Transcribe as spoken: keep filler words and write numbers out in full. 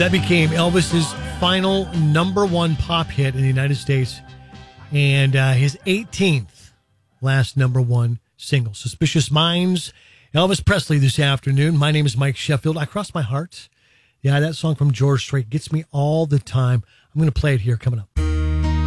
That became Elvis's final number one pop hit in the United States and uh, his eighteenth last number one single. Suspicious Minds, Elvis Presley this afternoon. My name is Mike Sheffield. I Cross My Heart. Yeah, that song from George Strait gets me all the time. I'm going to play it here coming up.